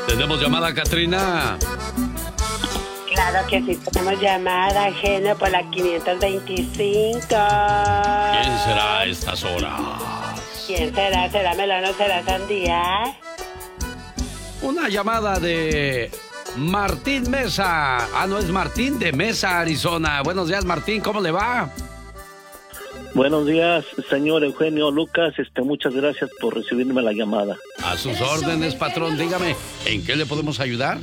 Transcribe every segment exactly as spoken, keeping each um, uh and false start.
¿Tenemos llamada, Catrina? Claro que sí, tenemos llamada, genio, por la quinientos veinticinco. ¿Quién será a estas horas? ¿Quién será? ¿Será melón o será sandía? Una llamada de Martín Mesa. Ah, no, es Martín de Mesa, Arizona. Buenos días, Martín, ¿cómo le va? Buenos días, señor Eugenio Lucas. Este, muchas gracias por recibirme la llamada. A sus órdenes, patrón. Dígame, ¿en qué le podemos ayudar?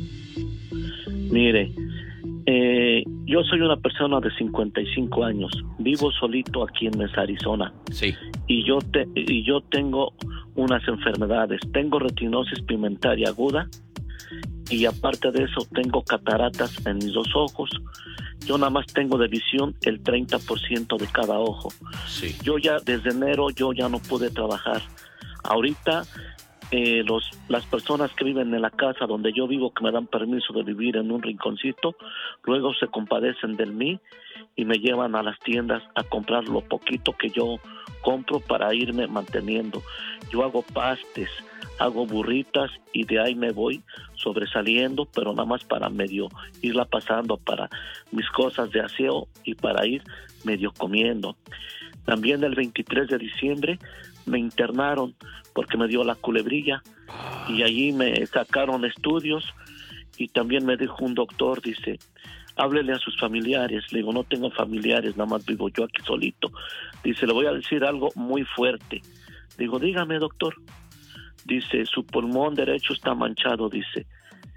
Mire, eh, yo soy una persona de cincuenta y cinco años. Vivo solito aquí en Mesa, Arizona. Sí. Y yo, te, y yo tengo unas enfermedades. Tengo retinosis pigmentaria aguda. Y aparte de eso, tengo cataratas en mis dos ojos. Yo nada más tengo de visión el treinta por ciento de cada ojo. Sí. Yo ya, desde enero, yo ya no pude trabajar. Ahorita, eh, los, las personas que viven en la casa donde yo vivo, que me dan permiso de vivir en un rinconcito, luego se compadecen de mí y me llevan a las tiendas a comprar lo poquito que yo compro para irme manteniendo. Yo hago pastes, hago burritas y de ahí me voy sobresaliendo, pero nada más para medio irla pasando para mis cosas de aseo y para ir medio comiendo. También el veintitrés de diciembre me internaron porque me dio la culebrilla y allí me sacaron estudios y también me dijo un doctor, dice, háblele a sus familiares. Le digo, no tengo familiares, nada más vivo yo aquí solito. Dice, le voy a decir algo muy fuerte. Digo, dígame, doctor. Dice, su pulmón derecho está manchado, dice.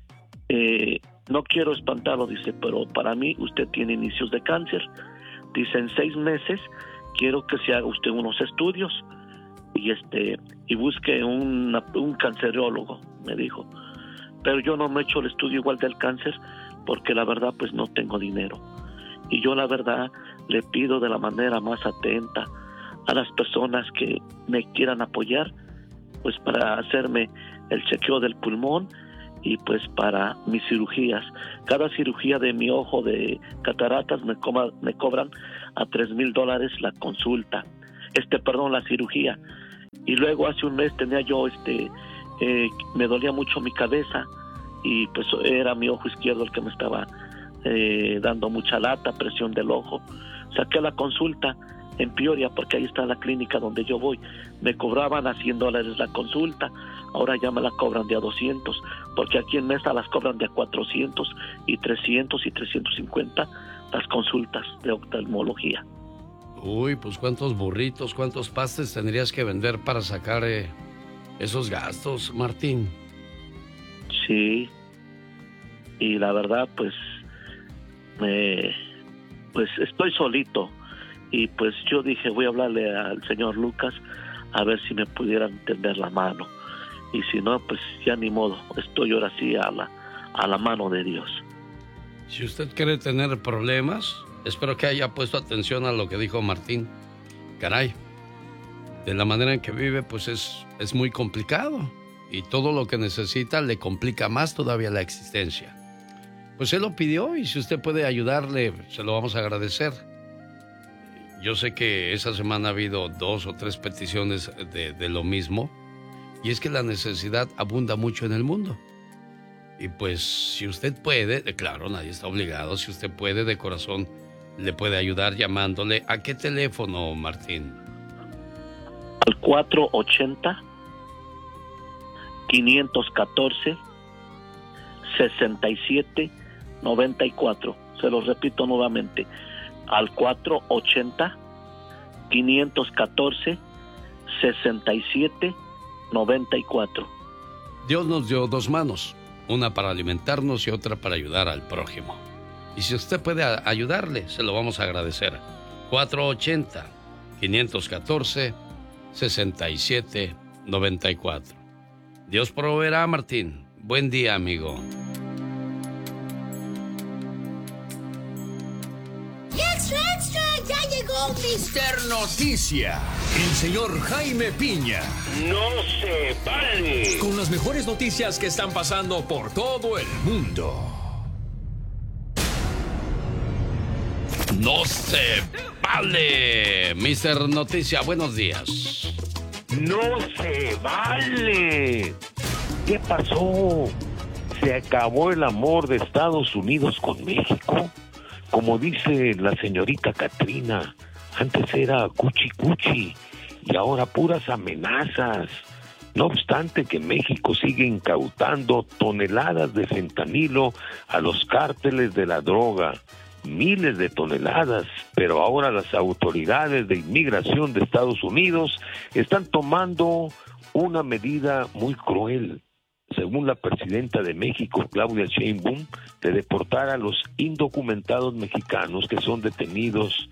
Eh, no quiero espantarlo, dice, pero para mí usted tiene inicios de cáncer. Dice, en seis meses quiero que se haga usted unos estudios y este y busque una, un cancerólogo, me dijo. Pero yo no me he hecho el estudio igual del cáncer porque la verdad pues no tengo dinero. Y yo la verdad le pido de la manera más atenta a las personas que me quieran apoyar, pues para hacerme el chequeo del pulmón y pues para mis cirugías. Cada cirugía de mi ojo de cataratas me, coma, me cobran a tres mil dólares la consulta, este perdón, la cirugía. Y luego hace un mes tenía yo, este, eh, me dolía mucho mi cabeza y pues era mi ojo izquierdo el que me estaba eh, dando mucha lata, presión del ojo. Saqué la consulta en Peoria, porque ahí está la clínica donde yo voy. Me cobraban a cien dólares la consulta, ahora ya me la cobran de a doscientos, porque aquí en Mesa las cobran de a cuatrocientos y trescientos y trescientos cincuenta las consultas de oftalmología. Uy, pues cuántos burritos, cuántos pastes tendrías que vender para sacar eh, esos gastos, Martín. Sí, y la verdad pues, eh, pues estoy solito. Y pues yo dije, voy a hablarle al señor Lucas a ver si me pudieran tender la mano. Y si no, pues ya ni modo, estoy ahora sí a la, a la mano de Dios. Si usted quiere tener problemas, espero que haya puesto atención a lo que dijo Martín. Caray, de la manera en que vive, pues es, es muy complicado. Y todo lo que necesita le complica más todavía la existencia. Pues él lo pidió y si usted puede ayudarle, se lo vamos a agradecer. Yo sé que esa semana ha habido dos o tres peticiones de, de lo mismo, y es que la necesidad abunda mucho en el mundo. Y pues, si usted puede, claro, nadie está obligado, si usted puede, de corazón, le puede ayudar llamándole. ¿A qué teléfono, Martín? Al cuatro ochenta, quinientos catorce, sesenta y siete noventa y cuatro. Se lo repito nuevamente. Al cuatro ochenta, quinientos catorce, sesenta y siete noventa y cuatro. Dios nos dio dos manos, una para alimentarnos y otra para ayudar al prójimo. Y si usted puede ayudarle, se lo vamos a agradecer. cuatro ochenta, quinientos catorce, sesenta y siete noventa y cuatro. Dios proveerá, Martín. Buen día, amigo. ¡Extra, extra! ¡Ya llegó mister Noticia! El señor Jaime Piña. ¡No se vale! Con las mejores noticias que están pasando por todo el mundo. ¡No se vale! mister Noticia, buenos días. ¡No se vale! qué pasó? ¿Se acabó el amor de Estados Unidos con México? Como dice la señorita Katrina, antes era cuchi cuchi y ahora puras amenazas. No obstante que México sigue incautando toneladas de fentanilo a los cárteles de la droga, miles de toneladas, pero ahora las autoridades de inmigración de Estados Unidos están tomando una medida muy cruel, según la presidenta de México, Claudia Sheinbaum, de deportar a los indocumentados mexicanos que son detenidos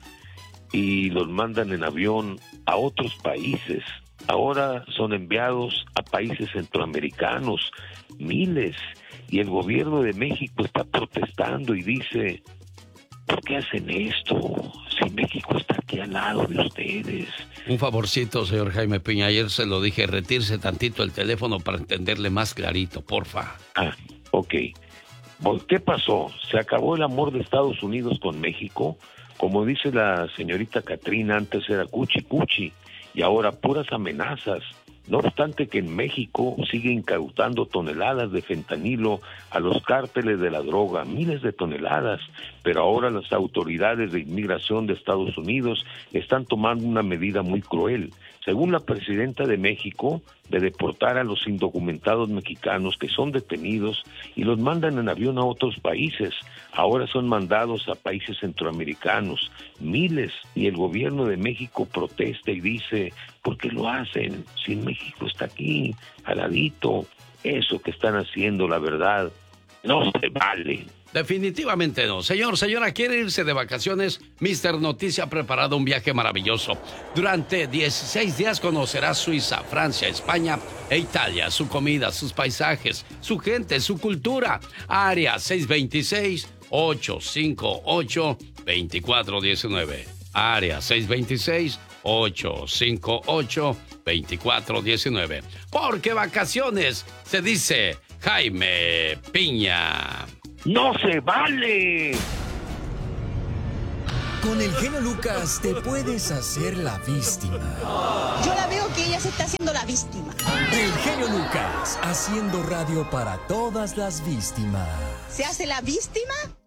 y los mandan en avión a otros países. Ahora son enviados a países centroamericanos, miles, y el gobierno de México está protestando y dice, ¿por qué hacen esto? Si México está aquí al lado de ustedes. Un favorcito, señor Jaime Piña, ayer se lo dije, retírese tantito el teléfono para entenderle más clarito, porfa. Ah, ok. ¿Qué pasó? ¿Se acabó el amor de Estados Unidos con México? Como dice la señorita Katrina, antes era cuchi cuchi y ahora puras amenazas. No obstante que en México sigue incautando toneladas de fentanilo a los cárteles de la droga, miles de toneladas, pero ahora las autoridades de inmigración de Estados Unidos están tomando una medida muy cruel, según la presidenta de México, de deportar a los indocumentados mexicanos que son detenidos y los mandan en avión a otros países. Ahora son mandados a países centroamericanos, miles, y el gobierno de México protesta y dice, ¿por qué lo hacen? Si México está aquí, al ladito. Eso que están haciendo, la verdad, no se vale. Definitivamente no. Señor, señora, ¿quiere irse de vacaciones? mister Noticia ha preparado un viaje maravilloso. Durante dieciséis días conocerá Suiza, Francia, España e Italia. Su comida, sus paisajes, su gente, su cultura. Área seis dos seis, ocho cinco ocho, dos cuatro uno nueve. Área seis dos seis, ocho cinco ocho, dos cuatro uno nueve. Porque vacaciones se dice Jaime Piña. ¡No se vale! Con el genio Lucas te puedes hacer la víctima. Yo la veo que ella se está haciendo la víctima. El genio Lucas, haciendo radio para todas las víctimas. ¿Se hace la víctima?